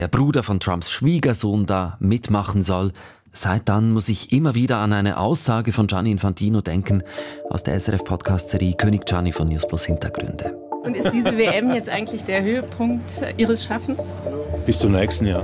der Bruder von Trumps Schwiegersohn da mitmachen soll. Seit dann muss ich immer wieder an eine Aussage von Gianni Infantino denken aus der SRF-Podcast-Serie König Gianni von News Plus Hintergründe. Und ist diese WM jetzt eigentlich der Höhepunkt Ihres Schaffens? Bis zum nächsten Jahr.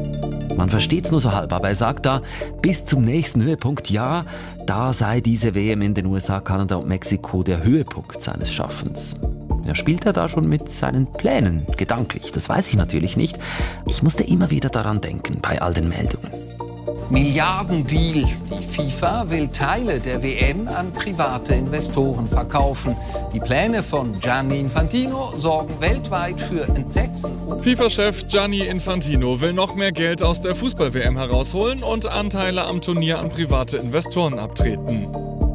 Man versteht's nur so halb, aber er sagt da, bis zum nächsten Höhepunkt, ja, da sei diese WM in den USA, Kanada und Mexiko der Höhepunkt seines Schaffens. Ja, spielt er da schon mit seinen Plänen, gedanklich? Das weiß ich natürlich nicht. Ich musste immer wieder daran denken, bei all den Meldungen. Milliardendeal. Die FIFA will Teile der WM an private Investoren verkaufen. Die Pläne von Gianni Infantino sorgen weltweit für Entsetzen. FIFA-Chef Gianni Infantino will noch mehr Geld aus der Fußball-WM herausholen und Anteile am Turnier an private Investoren abtreten.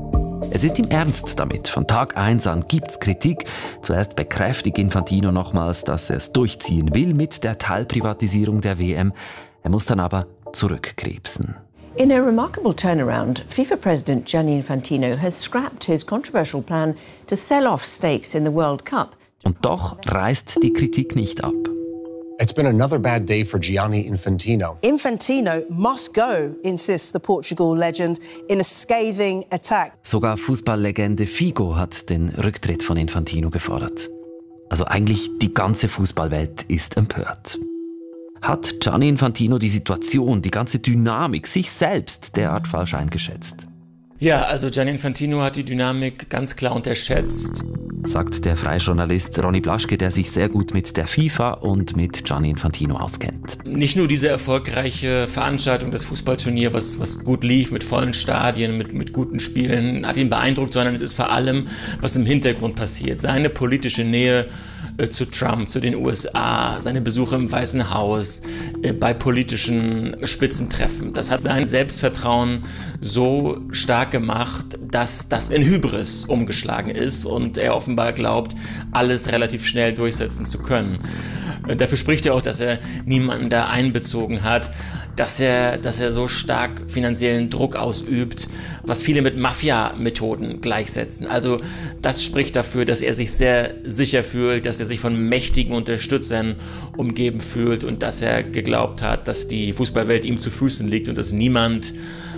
Es ist ihm ernst damit. Von Tag 1 an gibt's Kritik. Zuerst bekräftigt Infantino nochmals, dass er es durchziehen will mit der Teilprivatisierung der WM. Er muss dann aber zurückkrebsen. In a remarkable turnaround, FIFA President Gianni Infantino has scrapped his controversial plan to sell off stakes in the World Cup. Und doch reißt die Kritik nicht ab. It's been another bad day for Gianni Infantino. Infantino must go, insists the Portugal legend, in a scathing attack. Sogar Fußballlegende Figo hat den Rücktritt von Infantino gefordert. Also eigentlich die ganze Fußballwelt ist empört. Hat Gianni Infantino die Situation, die ganze Dynamik, sich selbst derart falsch eingeschätzt? Ja, also Gianni Infantino hat die Dynamik ganz klar unterschätzt, sagt der Freijournalist Ronny Blaschke, der sich sehr gut mit der FIFA und mit Gianni Infantino auskennt. Nicht nur diese erfolgreiche Veranstaltung, das Fußballturnier, was gut lief, mit vollen Stadien, mit guten Spielen, hat ihn beeindruckt, sondern es ist vor allem, was im Hintergrund passiert. Seine politische Nähe zu Trump, zu den USA, seine Besuche im Weißen Haus, bei politischen Spitzentreffen. Das hat sein Selbstvertrauen so stark gemacht, dass das in Hybris umgeschlagen ist und er offenbar glaubt, alles relativ schnell durchsetzen zu können. Dafür spricht er auch, dass er niemanden da einbezogen hat, dass er so stark finanziellen Druck ausübt, was viele mit Mafia-Methoden gleichsetzen. Also das spricht dafür, dass er sich sehr sicher fühlt, dass er sich von mächtigen Unterstützern umgeben fühlt und dass er geglaubt hat, dass die Fußballwelt ihm zu Füßen liegt und dass niemand,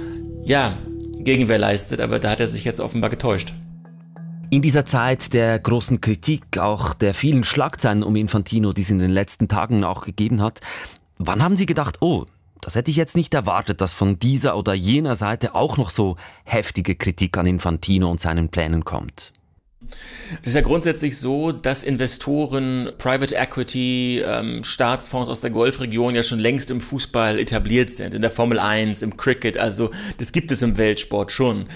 Gegenwehr leistet. Aber da hat er sich jetzt offenbar getäuscht. In dieser Zeit der großen Kritik, auch der vielen Schlagzeilen um Infantino, die es in den letzten Tagen auch gegeben hat, wann haben Sie gedacht, das hätte ich jetzt nicht erwartet, dass von dieser oder jener Seite auch noch so heftige Kritik an Infantino und seinen Plänen kommt? Es ist ja grundsätzlich so, dass Investoren, Private Equity, Staatsfonds aus der Golfregion ja schon längst im Fußball etabliert sind, in der Formel 1, im Cricket, also das gibt es im Weltsport schon.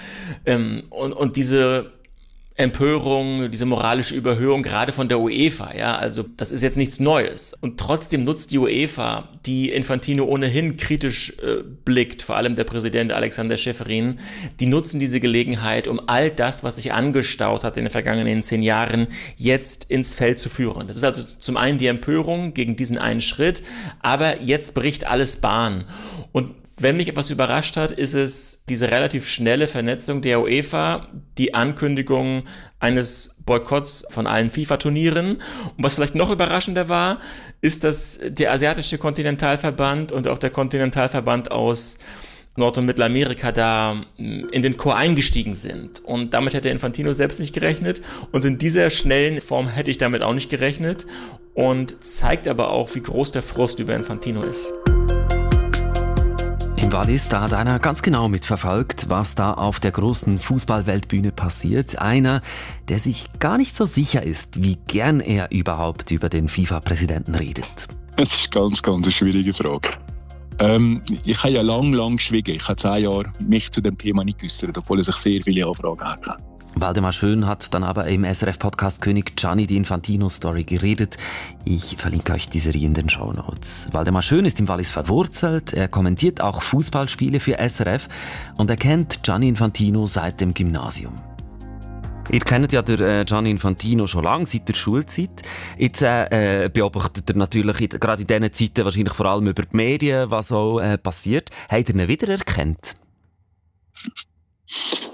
Und diese Empörung, diese moralische Überhöhung gerade von der UEFA, also das ist jetzt nichts Neues. Und trotzdem nutzt die UEFA, die Infantino ohnehin kritisch blickt, vor allem der Präsident Alexander Čeferin, die nutzen diese Gelegenheit, um all das, was sich angestaut hat in den vergangenen 10 Jahren, jetzt ins Feld zu führen. Das ist also zum einen die Empörung gegen diesen einen Schritt, aber jetzt bricht alles Bahn. Und wenn mich etwas überrascht hat, ist es diese relativ schnelle Vernetzung der UEFA, die Ankündigung eines Boykotts von allen FIFA-Turnieren. Und was vielleicht noch überraschender war, ist, dass der asiatische Kontinentalverband und auch der Kontinentalverband aus Nord- und Mittelamerika da in den Chor eingestiegen sind. Und damit hätte Infantino selbst nicht gerechnet. Und in dieser schnellen Form hätte ich damit auch nicht gerechnet. Und zeigt aber auch, wie groß der Frust über Infantino ist. Im Wallis, da hat einer ganz genau mitverfolgt, was da auf der großen Fußballweltbühne passiert. Einer, der sich gar nicht so sicher ist, wie gern er überhaupt über den FIFA-Präsidenten redet. Das ist ganz eine schwierige Frage. Ich habe ja lang geschwiegen. Ich habe 10 Jahre mich zu dem Thema nicht geäußert, obwohl es sich sehr viele Anfragen hatte. Waldemar Schön hat dann aber im SRF-Podcast König Gianni die Infantino-Story geredet. Ich verlinke euch die Serie in den Shownotes. Waldemar Schön ist im Wallis verwurzelt. Er kommentiert auch Fußballspiele für SRF und er kennt Gianni Infantino seit dem Gymnasium. Ihr kennt ja den Gianni Infantino schon lange, seit der Schulzeit. Jetzt beobachtet ihr natürlich gerade in diesen Zeiten wahrscheinlich vor allem über die Medien, was so passiert. Habt ihr ihn wiedererkannt?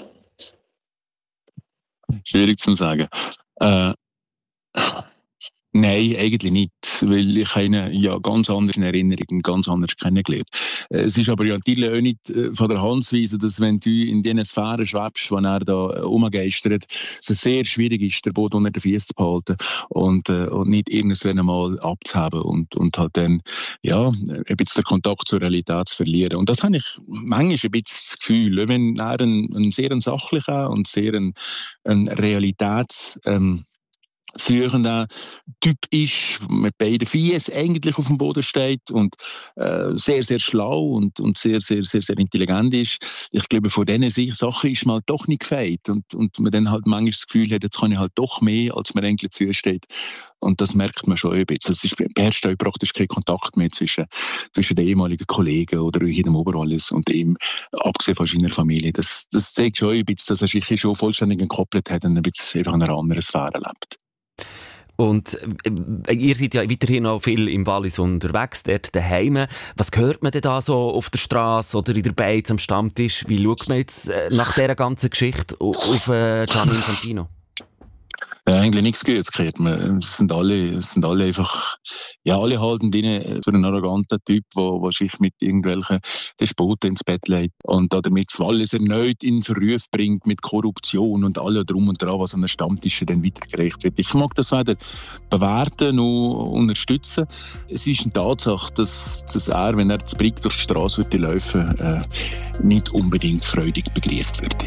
Schwierig zu sagen. Nein, eigentlich nicht, weil ich ihn ja ganz anders in Erinnerung, ganz anders kennengelernt. Es ist aber ja natürlich auch nicht von der Handweise, dass wenn du in diesen Sphären schwebst, wo er da umgeistert, es sehr schwierig ist, den Boden unter den Füßen zu behalten und nicht irgendwann einmal abzuheben und halt dann, ja, ein bisschen den Kontakt zur Realität zu verlieren. Und das habe ich manchmal ein bisschen das Gefühl, wenn er ein sehr sachlicher und sehr ein Realitäts führender Typ ist, mit beiden Füßen eigentlich auf dem Boden steht und sehr, sehr schlau und sehr, sehr, sehr, sehr intelligent ist. Ich glaube, von diesen Sachen ist man halt doch nicht gefeit und man dann halt manchmal das Gefühl hat, jetzt kann ich halt doch mehr, als mir eigentlich zusteht. Und das merkt man schon ein bisschen. Es herrscht auch praktisch kein Kontakt mehr zwischen den ehemaligen Kollegen oder in dem Oberwallis und ihm, abgesehen von seiner Familie. Das zeigt schon ein bisschen, dass er sich schon vollständig entkoppelt hat und ein bisschen einfach in einer anderen Sphäre lebt. Und ihr seid ja weiterhin noch viel im Wallis unterwegs, dort daheim. Was hört man denn da so auf der Straße oder in der Beiz am Stammtisch? Wie schaut man jetzt nach dieser ganzen Geschichte auf Gianni Infantino? Eigentlich nichts Gutes gehört. Es sind alle einfach, ja, alle halten ihn für einen arroganten Typ, der sich mit irgendwelchen Despoten ins Bett legt und damit das Wallis erneut in Verruf bringt mit Korruption und allem drum und dran, was an den Stammtischen dann weitergereicht wird. Ich mag das weder bewerten noch unterstützen. Es ist eine Tatsache, dass er, wenn er zu Brick durch die Straße würde laufen, nicht unbedingt freudig begrüßt würde.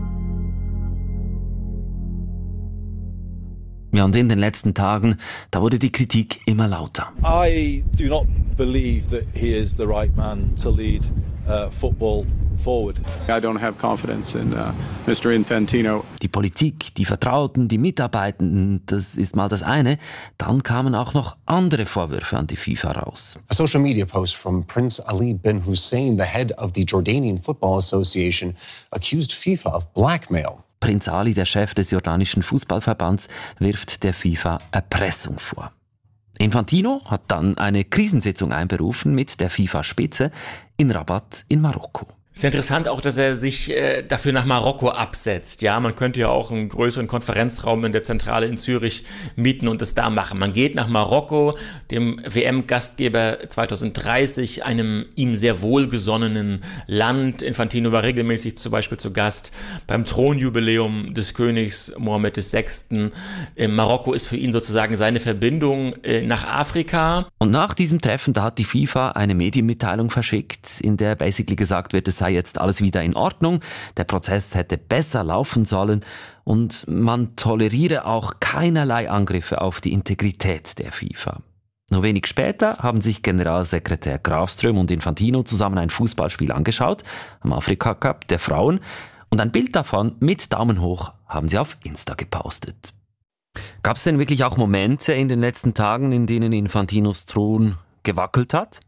Ja, und in den letzten Tagen, da wurde die Kritik immer lauter. I do not believe that he is the right man to lead football forward. I don't have confidence in Mr. Infantino. Die Politik, die Vertrauten, die Mitarbeitenden, das ist mal das eine. Dann kamen auch noch andere Vorwürfe an die FIFA raus. A social media post from Prince Ali bin Hussein, the head of the Jordanian Football Association, accused FIFA of blackmail. Prinz Ali, der Chef des jordanischen Fußballverbands, wirft der FIFA Erpressung vor. Infantino hat dann eine Krisensitzung einberufen mit der FIFA-Spitze in Rabat in Marokko. Es ist interessant auch, dass er sich dafür nach Marokko absetzt. Ja, man könnte ja auch einen größeren Konferenzraum in der Zentrale in Zürich mieten und das da machen. Man geht nach Marokko, dem WM-Gastgeber 2030, einem ihm sehr wohlgesonnenen Land. Infantino war regelmäßig zum Beispiel zu Gast beim Thronjubiläum des Königs Mohammed VI. Marokko ist für ihn sozusagen seine Verbindung nach Afrika. Und nach diesem Treffen, da hat die FIFA eine Medienmitteilung verschickt, in der basically gesagt wird, es sei jetzt alles wieder in Ordnung, der Prozess hätte besser laufen sollen und man toleriere auch keinerlei Angriffe auf die Integrität der FIFA. Nur wenig später haben sich Generalsekretär Grafström und Infantino zusammen ein Fußballspiel angeschaut, am Afrika Cup der Frauen, und ein Bild davon mit Daumen hoch haben sie auf Insta gepostet. Gab es denn wirklich auch Momente in den letzten Tagen, in denen Infantinos Thron gewackelt hat?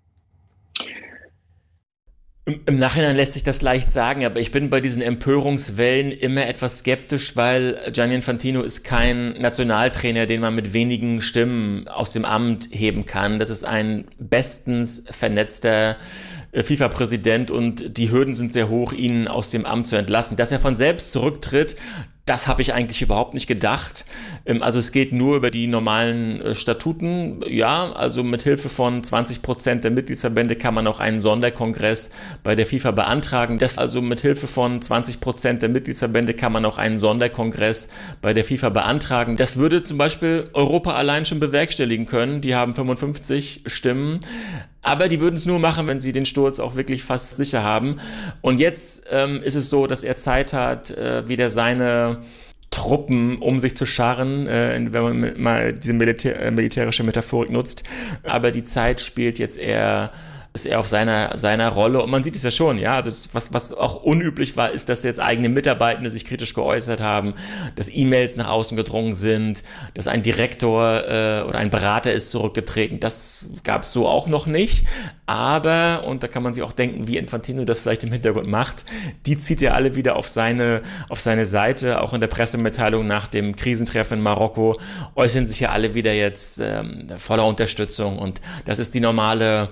Im Nachhinein lässt sich das leicht sagen, aber ich bin bei diesen Empörungswellen immer etwas skeptisch, weil Gianni Infantino ist kein Nationaltrainer, den man mit wenigen Stimmen aus dem Amt heben kann. Das ist ein bestens vernetzter FIFA-Präsident und die Hürden sind sehr hoch, ihn aus dem Amt zu entlassen. Dass er von selbst zurücktritt, das habe ich eigentlich überhaupt nicht gedacht. Also es geht nur über die normalen Statuten. Ja, also mit Hilfe von 20% der Mitgliedsverbände kann man auch einen Sonderkongress bei der FIFA beantragen. Das würde zum Beispiel Europa allein schon bewerkstelligen können. Die haben 55 Stimmen. Aber die würden es nur machen, wenn sie den Sturz auch wirklich fast sicher haben. Und jetzt ist es so, dass er Zeit hat, wieder seine Truppen um sich zu scharren, wenn man mal diese militärische Metaphorik nutzt. Aber die Zeit spielt jetzt ist er auf seiner Rolle und man sieht es ja schon, ja, also was auch unüblich war, ist, dass jetzt eigene Mitarbeitende sich kritisch geäußert haben, dass E-Mails nach außen gedrungen sind, dass ein Direktor oder ein Berater ist zurückgetreten, das gab es so auch noch nicht, aber, und da kann man sich auch denken, wie Infantino das vielleicht im Hintergrund macht, die zieht er alle wieder auf seine Seite, auch in der Pressemitteilung nach dem Krisentreffen in Marokko äußern sich ja alle wieder jetzt voller Unterstützung und das ist die normale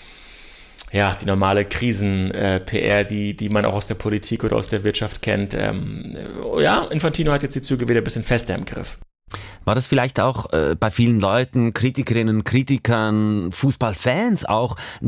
Krisen-PR, die man auch aus der Politik oder aus der Wirtschaft kennt. Infantino hat jetzt die Züge wieder ein bisschen fester im Griff. War das vielleicht auch bei vielen Leuten, Kritikerinnen, Kritikern, Fußballfans auch ein